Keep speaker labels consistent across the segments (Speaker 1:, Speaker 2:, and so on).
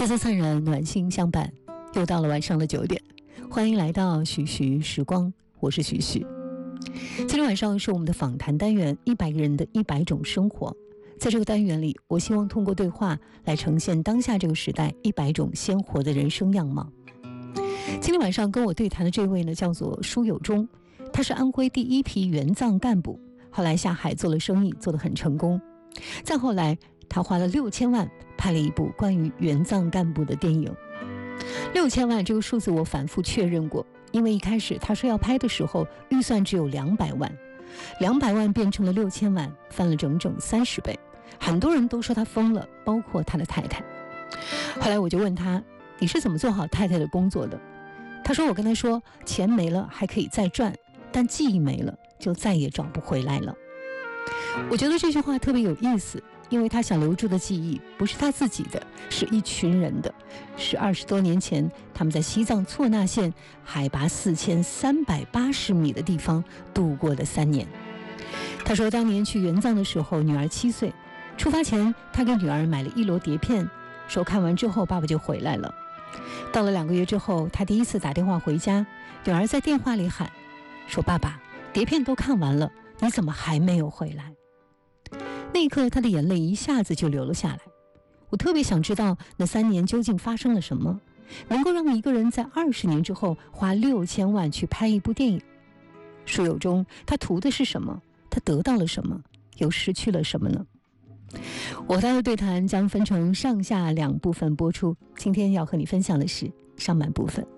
Speaker 1: 夜色灿然，暖心相伴，又到了晚上的9点，欢迎来到徐徐时光，我是徐徐。今天晚上是我们的访谈单元，100个人的100种生活。在这个单元里，我希望通过对话来呈现当下这个时代100种鲜活的人生样貌。今天晚上跟我对谈的这位呢，叫做舒有忠，他是安徽第一批援藏干部，后来下海做了生意，做得很成功。再后来，他花了6000万拍了一部关于援藏干部的电影。6000万这个数字我反复确认过，因为一开始他说要拍的时候，预算只有200万，200万变成了6000万，翻了整整30倍。很多人都说他疯了，包括他的太太。后来我就问他，你是怎么做好太太的工作的？他说，我跟他说，钱没了还可以再赚，但记忆没了就再也找不回来了。我觉得这句话特别有意思，因为他想留住的记忆不是他自己的，是一群人的，是20多年前他们在西藏措那县海拔4380米的地方度过的3年。他说，当年去援藏的时候，女儿7岁，出发前他给女儿买了1摞碟片，说看完之后爸爸就回来了。到了2个月之后，他第一次打电话回家，女儿在电话里喊说，爸爸，碟片都看完了，你怎么还没有回来？那一刻他的眼泪一下子就流了下来。我特别想知道那3年究竟发生了什么，能够让一个人在20年之后花6000万去拍一部电影。舒有忠他图的是什么？他得到了什么？又失去了什么呢？我和他的对谈将分成上下2部分播出，今天要和你分享的是上半部分。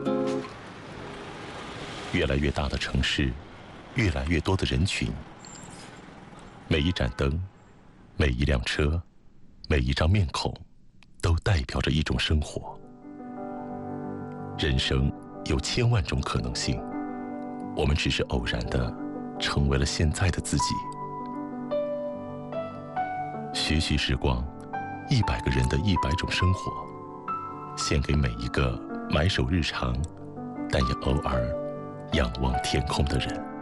Speaker 2: 越来越大的城市，越来越多的人群，每一盏灯，每一辆车，每一张面孔，都代表着一种生活。人生有1000万种可能性，我们只是偶然的成为了现在的自己。徐徐时光，100个人的100种生活，献给每一个埋首日常，但也偶尔仰望天空的人。